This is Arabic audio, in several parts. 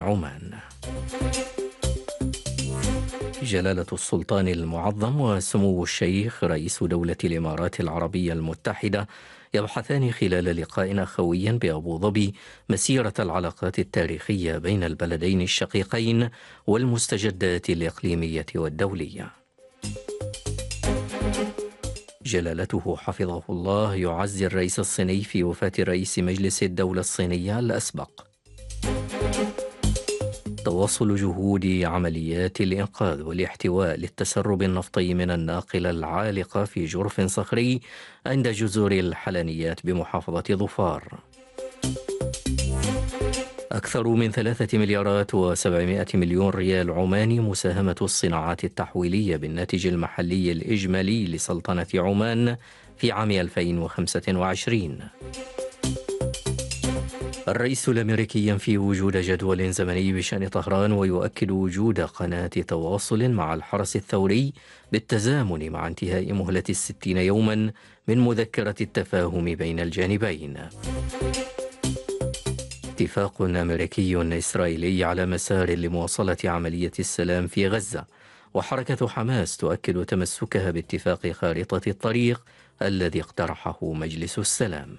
عمان. جلالة السلطان المعظم وسمو الشيخ رئيس دولة الإمارات العربية المتحدة يبحثان خلال لقاء أخوي بأبو ظبي مسيرة العلاقات التاريخية بين البلدين الشقيقين والمستجدات الإقليمية والدولية. جلالته حفظه الله يعزي الرئيس الصيني في وفاة رئيس مجلس الدولة الصينية الأسبق. تواصل جهود عمليات الإنقاذ والاحتواء للتسرب النفطي من الناقلة العالقة في جرف صخري عند جزر الحلنيات بمحافظة ظفار. أكثر من 3,700,000,000 ريال عماني مساهمة الصناعات التحويلية بالناتج المحلي الإجمالي لسلطنة عمان في عام 2025. الرئيس الأمريكي ينفي وجود جدول زمني بشأن طهران ويؤكد وجود قناة تواصل مع الحرس الثوري بالتزامن مع انتهاء مهلة 60 يوما من مذكرة التفاهم بين الجانبين. اتفاق أمريكي إسرائيلي على مسار لمواصلة عملية السلام في غزة، وحركة حماس تؤكد تمسكها باتفاق خارطة الطريق الذي اقترحه مجلس السلام.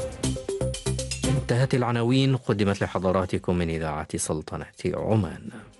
انتهت العناوين، قدمت لحضراتكم من إذاعة سلطنة عمان.